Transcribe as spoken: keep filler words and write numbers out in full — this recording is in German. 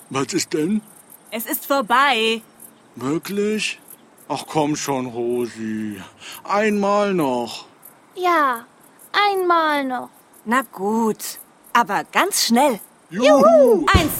Was ist denn? Es ist vorbei. Wirklich? Ach komm schon, Rosi. Einmal noch. Ja, einmal noch. Na gut, aber ganz schnell. Juhu! Eins,